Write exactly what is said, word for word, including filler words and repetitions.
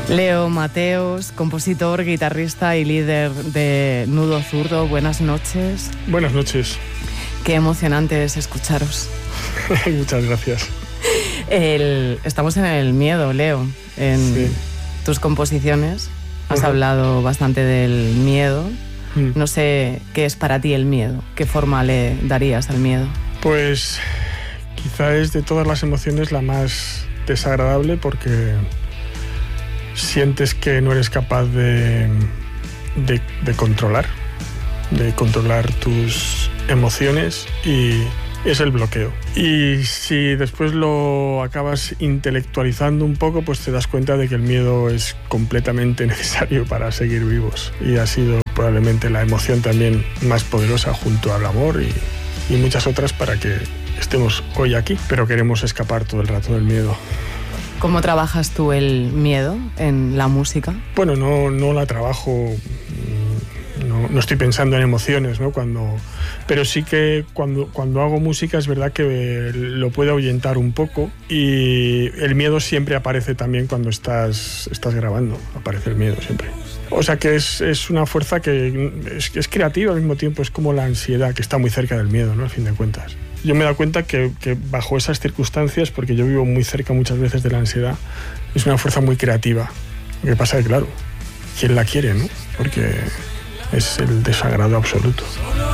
Leo Mateos, compositor, guitarrista y líder de Nudo Zurdo. Buenas noches. Buenas noches. Qué emocionante es escucharos. Muchas gracias. El, estamos en el miedo, Leo. En sí. tus composiciones has uh-huh. hablado bastante del miedo. Mm. No sé qué es para ti el miedo. ¿Qué forma le darías al miedo? Pues quizá es de todas las emociones la más desagradable, porque sientes que no eres capaz de, de, de controlar, de controlar tus emociones, y es el bloqueo. Y si después lo acabas intelectualizando un poco, pues te das cuenta de que el miedo es completamente necesario para seguir vivos, y ha sido probablemente la emoción también más poderosa, junto al amor y, y muchas otras, para que estemos hoy aquí, pero queremos escapar todo el rato del miedo. ¿Cómo trabajas tú el miedo en la música? Bueno, no, no la trabajo, no, no estoy pensando en emociones, ¿no? Cuando, pero sí que cuando, cuando hago música es verdad que lo puedo ahuyentar un poco, y el miedo siempre aparece también cuando estás, estás grabando, aparece el miedo siempre. O sea que es, es una fuerza que es, es creativa al mismo tiempo, es como la ansiedad, que está muy cerca del miedo, ¿no? Al fin de cuentas. Yo me he dado cuenta que, que bajo esas circunstancias, porque yo vivo muy cerca muchas veces de la ansiedad, es una fuerza muy creativa. Lo que pasa es que, claro, ¿quién la quiere, no? Porque es el desagrado absoluto.